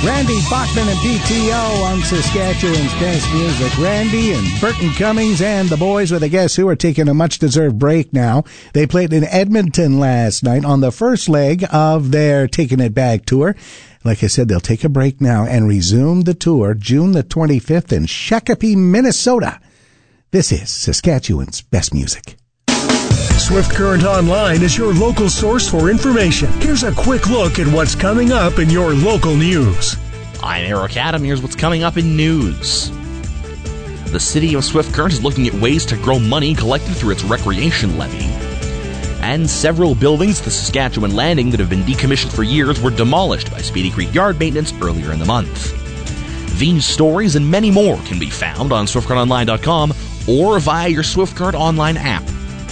Randy Bachman and PTO on Saskatchewan's Best Music. Randy and Burton Cummings and the boys with a Guess Who are taking a much-deserved break now. They played in Edmonton last night on the first leg of their Taking It Back tour. Like I said, they'll take a break now and resume the tour June the 25th in Shakopee, Minnesota. This is Saskatchewan's Best Music. Swift Current Online is your local source for information. Here's a quick look at what's coming up in your local news. I'm Eric Adam. Here's what's coming up in news. The city of Swift Current is looking at ways to grow money collected through its recreation levy. And several buildings at the Saskatchewan Landing that have been decommissioned for years were demolished by Speedy Creek Yard Maintenance earlier in the month. These stories and many more can be found on SwiftCurrentOnline.com or via your Swift Current Online app.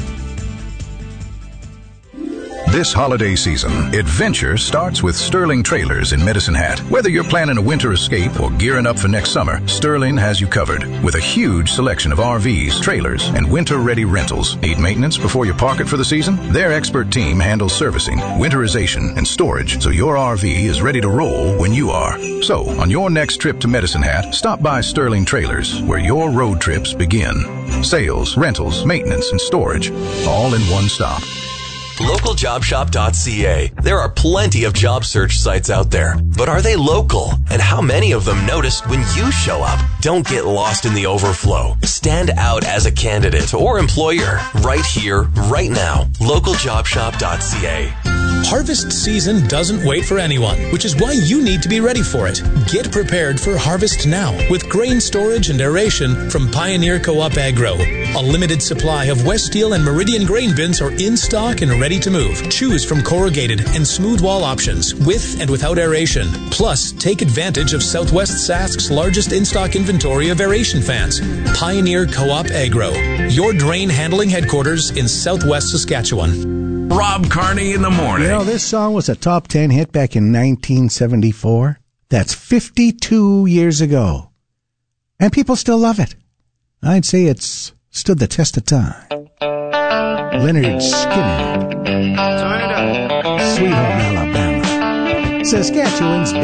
This holiday season, adventure starts with Sterling Trailers in Medicine Hat. Whether you're planning a winter escape or gearing up for next summer, Sterling has you covered. With a huge selection of RVs, trailers, and winter-ready rentals. Need maintenance before you park it for the season? Their expert team handles servicing, winterization, and storage, so your RV is ready to roll when you are. So, on your next trip to Medicine Hat, stop by Sterling Trailers, where your road trips begin. Sales, rentals, maintenance, and storage, all in one stop. LocalJobShop.ca. There are plenty of job search sites out there, but are they local? And how many of them notice when you show up? Don't get lost in the overflow. Stand out as a candidate or employer right here, right now. LocalJobShop.ca. Harvest season doesn't wait for anyone, which is why you need to be ready for it. Get prepared for harvest now with grain storage and aeration from Pioneer Co-op Agro. A limited supply of West Steel and Meridian grain bins are in stock and ready to move. Choose from corrugated and smooth wall options with and without aeration. Plus, take advantage of Southwest Sask's largest in-stock inventory of aeration fans. Pioneer Co-op Agro, your drain handling headquarters in Southwest Saskatchewan. Rob Carney in the morning. You know, this song was a top 10 hit back in 1974. That's 52 years ago. And people still love it. I'd say it's stood the test of time. Leonard Skinner. Sweet Home Alabama. Saskatchewan's